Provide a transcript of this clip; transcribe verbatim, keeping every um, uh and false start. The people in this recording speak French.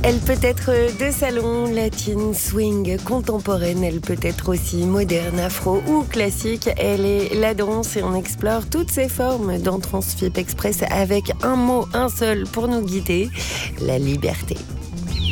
Elle peut être de salon, latine, swing, contemporaine. Elle peut être aussi moderne, afro ou classique. Elle est la danse et on explore toutes ses formes dans Transfip Express avec un mot, un seul pour nous guider, la liberté.